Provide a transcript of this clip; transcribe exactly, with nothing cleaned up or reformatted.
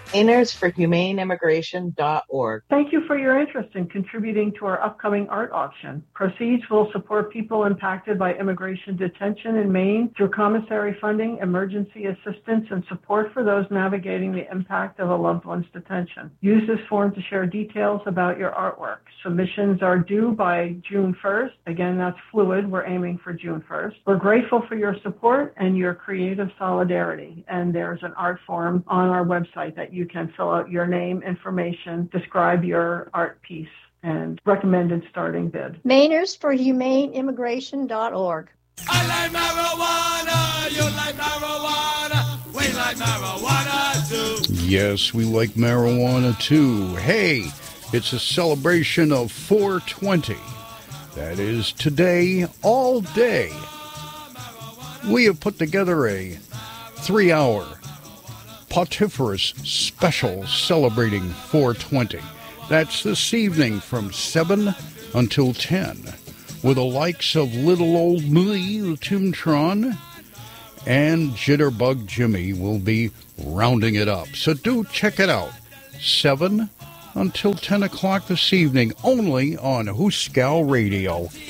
Mainers for Humane Immigration dot org. Thank you for your interest in contributing to our upcoming art auction. Proceeds will support people impacted by immigration detention in Maine through commissary funding, emergency assistance, and support for those navigating the impact of a loved one's detention. Use this form to share details about your artwork. Submissions are due by June first. Again, that's fluid. We're aiming for June first. We're grateful for your support and your creative solidarity. And there's an art form on our website that you can fill out your name, information, describe your art piece, and recommended starting bid. Mainers for Humane Immigration dot org. I like marijuana, you like marijuana, we like marijuana too. Yes, we like marijuana too. Hey, it's a celebration of four twenty. That is today, all day. We have put together a three-hour Potiphorous special celebrating four twenty. That's this evening from seven until ten, with the likes of Little Old Me, the Timtron, and Jitterbug Jimmy will be rounding it up. So do check it out. seven until ten o'clock this evening, only on Hooskow Radio.